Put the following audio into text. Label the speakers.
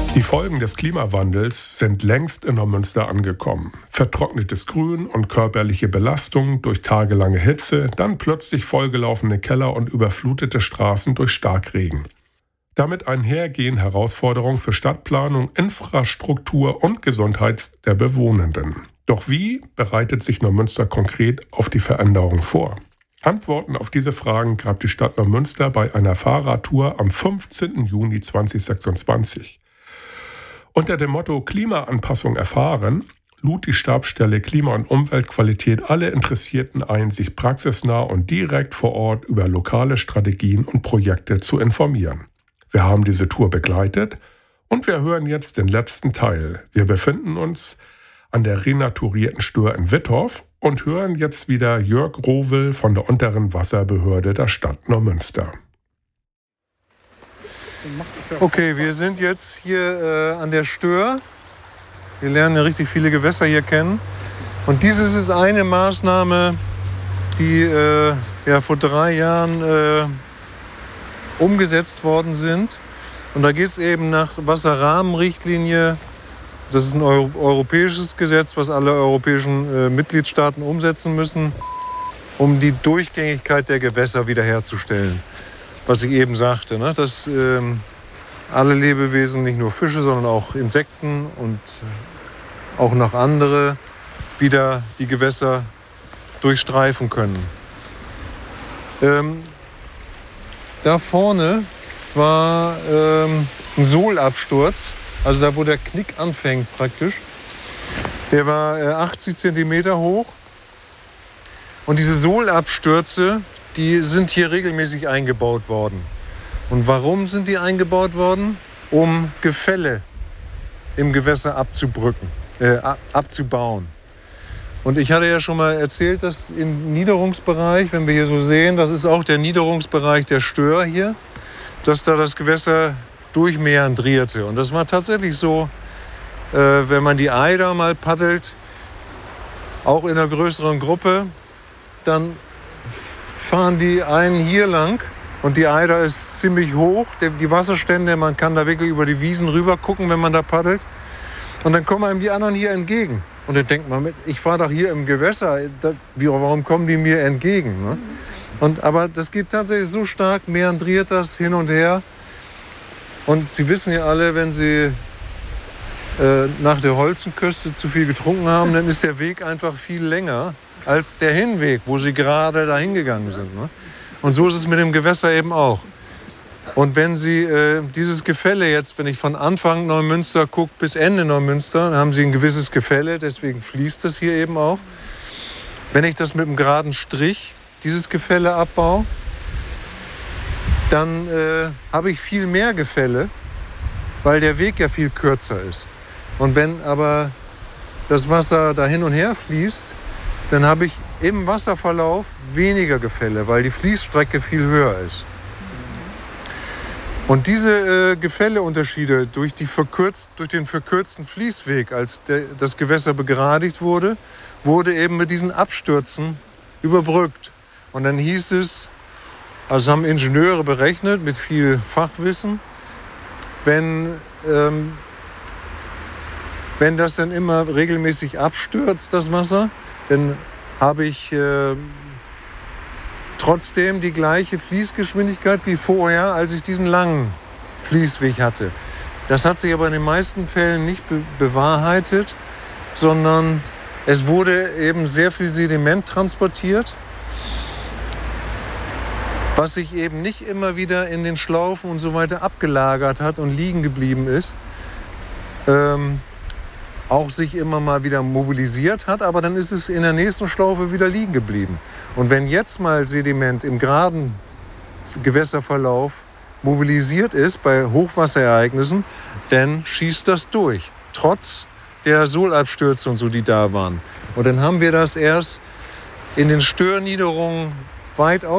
Speaker 1: Die Folgen des Klimawandels sind längst in Neumünster angekommen. Vertrocknetes Grün und körperliche Belastung durch tagelange Hitze, dann plötzlich vollgelaufene Keller und überflutete Straßen durch Starkregen. Damit einhergehen Herausforderungen für Stadtplanung, Infrastruktur und Gesundheit der Bewohnenden. Doch wie bereitet sich Neumünster konkret auf die Veränderung vor? Antworten auf diese Fragen gab die Stadt Neumünster bei einer Fahrradtour am 15. Juni 2026. Unter dem Motto Klimaanpassung erfahren, lud die Stabsstelle Klima- und Umweltqualität alle Interessierten ein, sich praxisnah und direkt vor Ort über lokale Strategien und Projekte zu informieren. Wir haben diese Tour begleitet und wir hören jetzt den letzten Teil. Wir befinden uns an der renaturierten Stör in Wittorf und hören jetzt wieder Jörg Rohwil von der Unteren Wasserbehörde der Stadt Neumünster.
Speaker 2: Okay, wir sind jetzt hier an der Stör. Wir lernen ja richtig viele Gewässer hier kennen. Und dieses ist eine Maßnahme, die vor 3 Jahren umgesetzt worden sind. Und da geht es eben nach Wasserrahmenrichtlinie. Das ist ein europäisches Gesetz, was alle europäischen Mitgliedstaaten umsetzen müssen, um die Durchgängigkeit der Gewässer wiederherzustellen. Was ich eben sagte, ne? Dass alle Lebewesen, nicht nur Fische, sondern auch Insekten und auch noch andere, wieder die Gewässer durchstreifen können. Da vorne war ein Sohlabsturz, also da wo der Knick anfängt praktisch. Der war 80 cm hoch. Und diese Sohlabstürze, die sind hier regelmäßig eingebaut worden. Und warum sind die eingebaut worden? Um Gefälle im Gewässer abzubauen. Und ich hatte ja schon mal erzählt, dass im Niederungsbereich, wenn wir hier so sehen, das ist auch der Niederungsbereich der Stör hier, dass da das Gewässer durchmeandrierte. Und das war tatsächlich so, wenn man die Eider mal paddelt, auch in einer größeren Gruppe, dann fahren die einen hier lang und die Eider ist ziemlich hoch, die Wasserstände, man kann da wirklich über die Wiesen rüber gucken, wenn man da paddelt. Und dann kommen einem die anderen hier entgegen. Und dann denkt man, ich fahre doch hier im Gewässer, warum kommen die mir entgegen? Ne? Aber das geht tatsächlich so stark, meandriert das hin und her. Und Sie wissen ja alle, wenn Sie nach der Holzenküste zu viel getrunken haben, dann ist der Weg einfach viel länger als der Hinweg, wo Sie gerade dahin gegangen sind. Ne? Und so ist es mit dem Gewässer eben auch. Und wenn Sie dieses Gefälle jetzt, wenn ich von Anfang Neumünster gucke bis Ende Neumünster, dann haben Sie ein gewisses Gefälle, deswegen fließt das hier eben auch. Wenn ich das mit einem geraden Strich, dieses Gefälle abbaue, dann habe ich viel mehr Gefälle, weil der Weg ja viel kürzer ist. Und wenn aber das Wasser da hin und her fließt, dann habe ich im Wasserverlauf weniger Gefälle, weil die Fließstrecke viel höher ist. Und diese Gefälleunterschiede durch den verkürzten Fließweg, als das Gewässer begradigt wurde, wurde eben mit diesen Abstürzen überbrückt. Und dann hieß es, also haben Ingenieure berechnet mit viel Fachwissen, wenn das dann immer regelmäßig abstürzt, das Wasser, dann habe ich trotzdem die gleiche Fließgeschwindigkeit wie vorher, als ich diesen langen Fließweg hatte. Das hat sich aber in den meisten Fällen nicht bewahrheitet, sondern es wurde eben sehr viel Sediment transportiert, was sich eben nicht immer wieder in den Schlaufen und so weiter abgelagert hat und liegen geblieben ist. Auch sich immer mal wieder mobilisiert hat, aber dann ist es in der nächsten Schlaufe wieder liegen geblieben. Und wenn jetzt mal Sediment im geraden Gewässerverlauf mobilisiert ist bei Hochwasserereignissen, dann schießt das durch, trotz der Sohlabstürze und so, die da waren. Und dann haben wir das erst in den Störniederungen weit